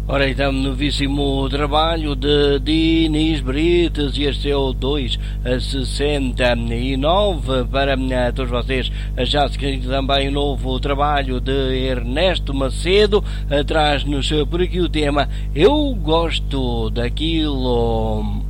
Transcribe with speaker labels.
Speaker 1: Ora, então, novíssimo trabalho de Dinis Brites, e este é o 269 para todos vocês. Já seguindo também o novo trabalho de Ernesto Macedo, traz-nos por aqui o tema Eu Gosto Daquilo.